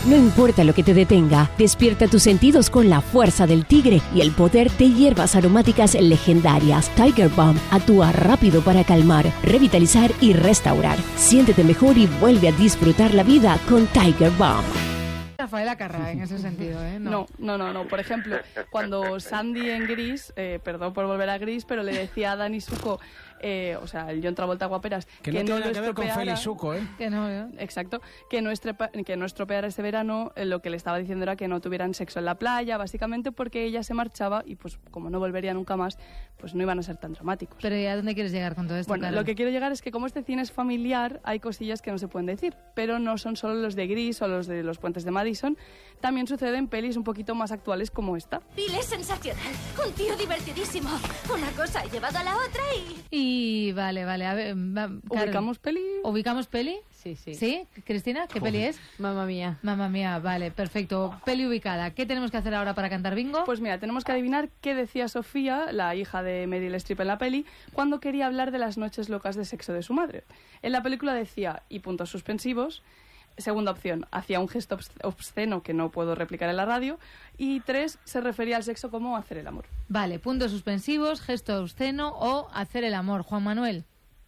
No importa lo que te detenga, despierta tus sentidos con la fuerza del tigre y el poder de hierbas aromáticas legendarias. Tiger Balm actúa rápido para calmar, revitalizar y restaurar. Siéntete mejor y vuelve a disfrutar la vida con Tiger Balm. Rafaela Carrà en ese sentido, ¿eh? No. Por ejemplo, cuando Sandy en Gris, perdón por volver a Gris, pero le decía a Dani Zuko, o sea, el John Travolta Guaperas, que no tiene que ver con Félix Zuko, ¿eh? Que no, ¿eh? Exacto, que no estropeara ese verano. Lo que le estaba diciendo era que no tuvieran sexo en la playa, básicamente porque ella se marchaba y pues como no volvería nunca más, pues no iban a ser tan dramáticos. Pero ¿y a dónde quieres llegar con todo esto? Bueno, Carol? lo que quiero llegar es que como este cine es familiar, hay cosillas que no se pueden decir, pero no son solo los de Gris o los de Los Puentes de Madison, también sucede en pelis un poquito más actuales como esta. Bill es sensacional, un tío divertidísimo. Una cosa ha llevado a la otra Y vale, a ver, ¿Ubicamos peli? ¿Ubicamos peli? Sí. ¿Sí? Cristina, ¿qué peli es? Mamma Mía. Mamma Mía, vale, perfecto. Peli ubicada. ¿Qué tenemos que hacer ahora para cantar bingo? Pues mira, tenemos que adivinar qué decía Sofía, la hija de Meryl Streep en la peli, cuando quería hablar de las noches locas de sexo de su madre. En la película decía, y puntos suspensivos. Segunda opción, hacía un gesto obsceno que no puedo replicar en la radio. Y 3, se refería al sexo como hacer el amor. Vale, puntos suspensivos, gesto obsceno o hacer el amor. Juan Manuel.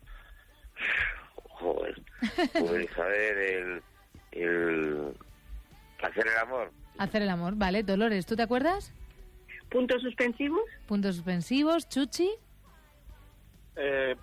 Joder. Pues a ver, el hacer el amor. Hacer el amor, vale. Dolores, ¿tú te acuerdas? ¿Puntos suspensivos? Puntos suspensivos. Chuchi. El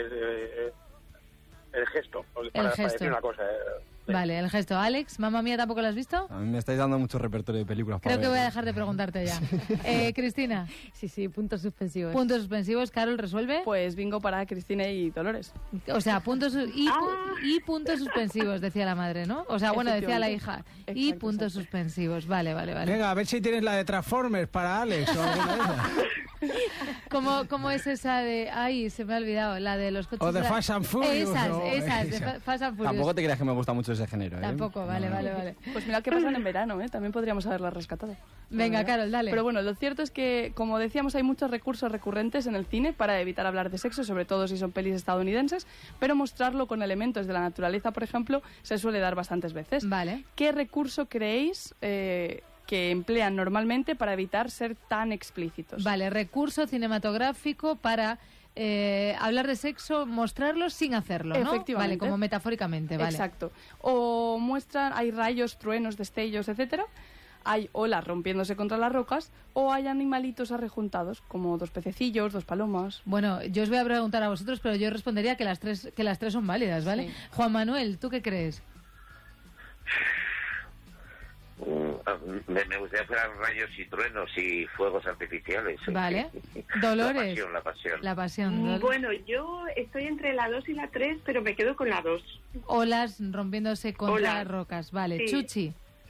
gesto. Para decir una cosa. Vale, el gesto. Alex, Mamma Mía, ¿tampoco lo has visto? A mí me estáis dando mucho repertorio de películas. Creo que voy a dejar de preguntarte ya. Cristina. Sí, puntos suspensivos. Puntos suspensivos. Carol, ¿resuelve? Pues bingo para Cristina y Dolores. O sea, puntos y puntos suspensivos, decía la madre, ¿no? O sea, bueno, decía la hija. Y puntos suspensivos. Vale. Venga, a ver si tienes la de Transformers para Alex o alguna de esas. ¿Cómo es esa de...? Ay, se me ha olvidado. La de los coches... O de Fast and Furious. Esas, de Fast and Furious. Tampoco te creas que me gusta mucho ese género, ¿eh? Tampoco, vale. Pues mira qué pasan en verano, ¿eh? También podríamos haberla rescatado. Venga, Carol, dale. Pero bueno, lo cierto es que, como decíamos, hay muchos recursos recurrentes en el cine para evitar hablar de sexo, sobre todo si son pelis estadounidenses, pero mostrarlo con elementos de la naturaleza, por ejemplo, se suele dar bastantes veces. Vale. ¿Qué recurso creéis que emplean normalmente para evitar ser tan explícitos? Vale, recurso cinematográfico para hablar de sexo, mostrarlo sin hacerlo, ¿no? Efectivamente. Vale, como metafóricamente, vale. Exacto. O muestran, hay rayos, truenos, destellos, etcétera. Hay olas rompiéndose contra las rocas o hay animalitos arrejuntados, como 2 pececillos, 2 palomas. Bueno, yo os voy a preguntar a vosotros, pero yo respondería que las tres son válidas, ¿vale? Sí. Juan Manuel, ¿tú qué crees? Me gustaría hacer rayos y truenos y fuegos artificiales. Vale. Dolores. La pasión. Bueno, yo estoy entre la 2 y la 3, pero me quedo con la 2. Olas rompiéndose contra las rocas. Vale. Sí. Chuchi.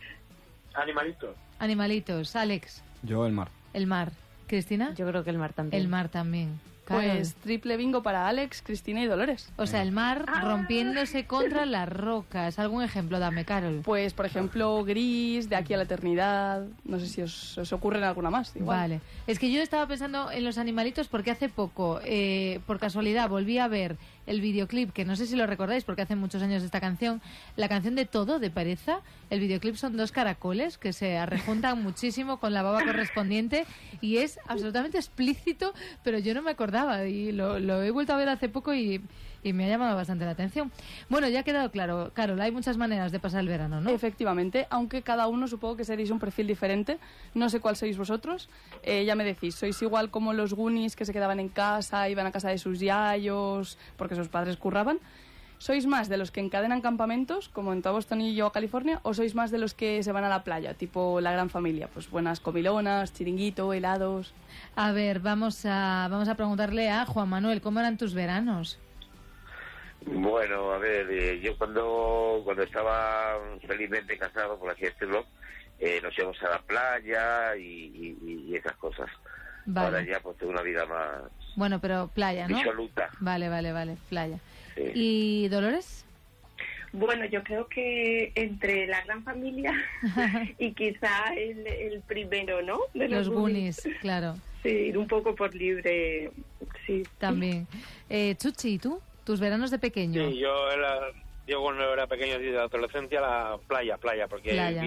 Animalitos. Alex. Yo el mar. El mar. ¿Cristina? Yo creo que el mar también. El mar también. Pues triple bingo para Alex, Cristina y Dolores. O sea, el mar rompiéndose contra las rocas. ¿Algún ejemplo? Dame, Carol. Pues, por ejemplo, Gris, De aquí a la eternidad. No sé si os ocurren alguna más. Igual. Vale. Es que yo estaba pensando en los animalitos porque hace poco, por casualidad, volví a ver el videoclip, que no sé si lo recordáis porque hace muchos años esta canción, la canción de Todo, de Pereza. El videoclip son 2 caracoles que se arrejuntan muchísimo con la baba correspondiente y es absolutamente explícito, pero yo no me acordaba y lo he vuelto a ver hace poco y me ha llamado bastante la atención. Bueno, ya ha quedado claro, Carol, hay muchas maneras de pasar el verano, ¿no? Efectivamente, aunque cada uno supongo que seréis un perfil diferente. No sé cuál sois vosotros. Ya me decís, ¿sois igual como los Goonies que se quedaban en casa, iban a casa de sus yayos porque sus padres curraban? ¿Sois más de los que encadenan campamentos, como en Boston y yo a California, o sois más de los que se van a la playa, tipo la gran familia? Pues buenas comilonas, chiringuito, helados... A ver, vamos a preguntarle a Juan Manuel, ¿cómo eran tus veranos? Bueno, a ver, yo cuando estaba felizmente casado, por así decirlo, nos íbamos a la playa y esas cosas. Vale. Ahora ya pues tengo una vida más... Bueno, pero playa, ¿no? Disoluta. Vale, playa. Sí. ¿Y Dolores? Bueno, yo creo que entre la gran familia y quizá el primero, ¿no? De los Goonies, claro. Sí, ir un poco por libre, sí. También. Chuchi, ¿y tú? ¿Tus veranos de pequeño? Sí, yo cuando era pequeño, de adolescencia, la playa, porque... Playa.